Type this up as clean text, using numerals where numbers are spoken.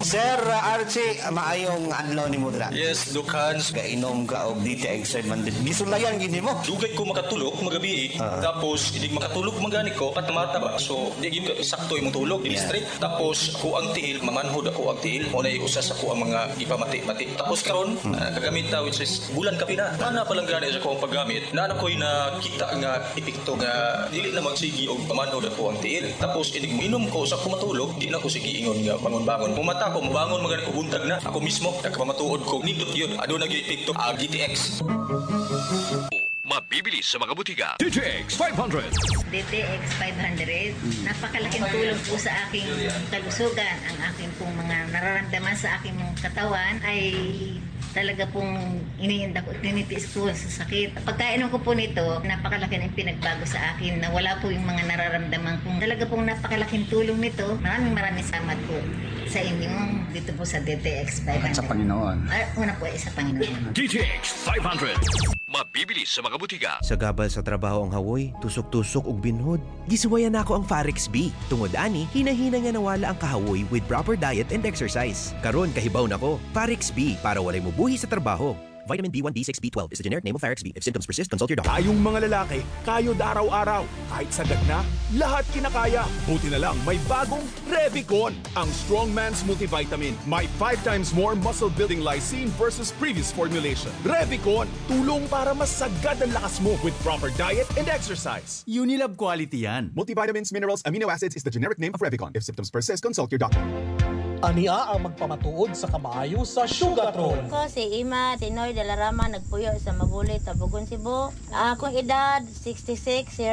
Sir Archie, maayong adlaw ni Mudra. Yes, Lucans. Kainom ka og DTX 500. Gisulayan gini mo. Dugay ko makatulog magabi tapos hindi makatulog magani ko patamata ba. So, di gyud ka sakto imong tulog, di straight. Tapos ako ang tiil, mamanhod ako ang tiil. Mo nay usa sa ko ang mga ipamati-mati. Tapos karon, kagamit ta which is bulan ka pina. Ana pa lang gani sa ko ang paggamit. Na ko'y nakita nga epekto nga dili na magsigi og pamanhod ako ang tiil. Tapos inig minom ko sa ko matulog, di na ko sige ingon nga bangon-bangon. Pumata ko, mabangon magani ko buntag na. Ako mismo nagpamatuod ko nindot yun. Aduna gyud epekto ang DTX. Mabibili sa mga butika. DTX 500. DTX 500, napakalaking tulong po sa aking kalusugan. Ang aking pong mga nararamdaman sa aking mga katawan ay talaga pong tinitiis ko sa sakit. Pagkainom ko po nito, napakalaki ng pinagbago sa akin na wala po yung mga nararamdaman kong talaga pong napakalaking tulong nito. Maraming salamat po sa inyong dito po sa DTX 500. At sa Panginoon. Una po ay sa Panginoon. DTX 500. Mabibili sa mga butika. Sa gabal sa trabaho ang hawoy, tusok-tusok ug binhod. Gisuwayan nako ang Farex B. Tungod ani, hinahina nga nawala ang kahawoy with proper diet and exercise. Karon kahibaw nako, Farex B para walay mubuhi sa trabaho. Vitamin B1, B6, B12 is the generic name of Farex B. If symptoms persist, consult your doctor. Tayong mga lalaki, kayod araw-araw. Kahit sagad na, lahat kinakaya. Buti na lang, may bagong Revicon, ang Strongman's Multivitamin. May 5 times more muscle-building lysine versus previous formulation. Revicon, tulong para mas sagad ang lakas mo with proper diet and exercise. Unilab quality yan. Multivitamins, minerals, amino acids is the generic name of Revicon. If symptoms persist, consult your doctor. Ania ang magpamatuod sa kamaayo sa Sugatron. Ko si Ima Tinoy Dalarama nagpuyo sa Mabulit, Tabugon, Cebu. Akong edad 66 years